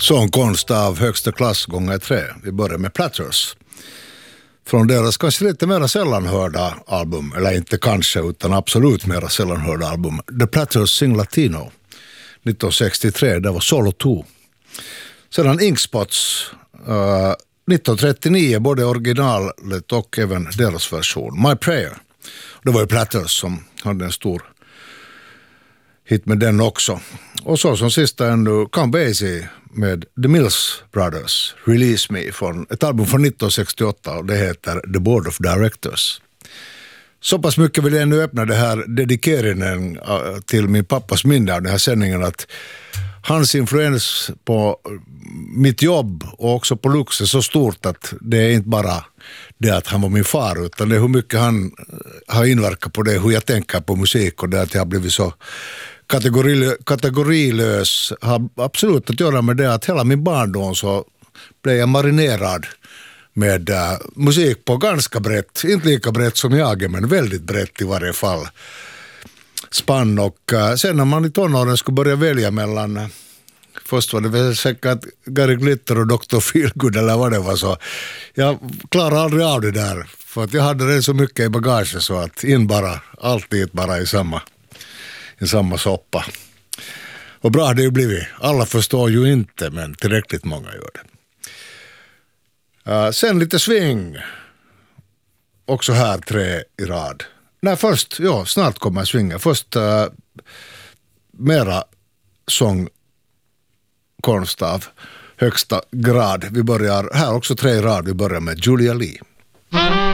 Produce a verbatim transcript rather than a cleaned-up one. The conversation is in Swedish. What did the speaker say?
Sångkonst av högsta klass gånger tre. Vi börjar med Platters. Från deras kanske lite mer sällanhörda album, eller inte kanske utan absolut mer sällanhörda album, The Platters Sing Latino nittonhundrasextiotre, det var Solo två. Sedan Inkspots uh, nittonhundratrettionio, både originalet och även deras version, My Prayer. Det var ju Platters som hade en stor hit med den också. Och så som sista ännu Count Basie med The Mills Brothers, Release Me, från ett album från nittonhundrasextioåtta, och det heter The Board of Directors. Så pass mycket vill jag nu öppna det här dedikeringen till min pappas minne av den här sändningen, att hans influens på mitt jobb och också på Lux är så stort att det är inte bara det att han var min far, utan det är hur mycket han har inverkat på det, hur jag tänker på musik, och det att jag har blivit så kategorilö- kategorilös har absolut att göra med det att hela min barndom så blev jag marinerad med uh, musik på ganska brett, inte lika brett som jag är, men väldigt brett i varje fall spann. Och uh, sen när man i tonåren skulle börja välja mellan uh, först var det väl säkert Gary Glitter och doktor Feelgood eller vad det var, så jag klarade aldrig av det där, för att jag hade det så mycket i bagage så att in bara, alltid bara i samma i samma soppa. Och bra det ju blivit. Alla förstår ju inte, men tillräckligt många gör det. Uh, sen lite swing. Också här tre i rad. Nej, först, ja, snart kommer swinga. Först uh, mera sångkonst av högsta grad. Vi börjar, här också tre i rad, vi börjar med Julia Lee.